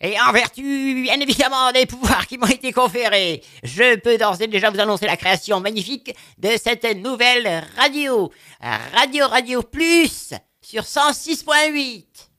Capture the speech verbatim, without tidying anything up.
Et en vertu, bien évidemment, des pouvoirs qui m'ont été conférés, je peux d'ores et déjà vous annoncer la création magnifique de cette nouvelle radio. Radio Radio Plus sur cent six point huit.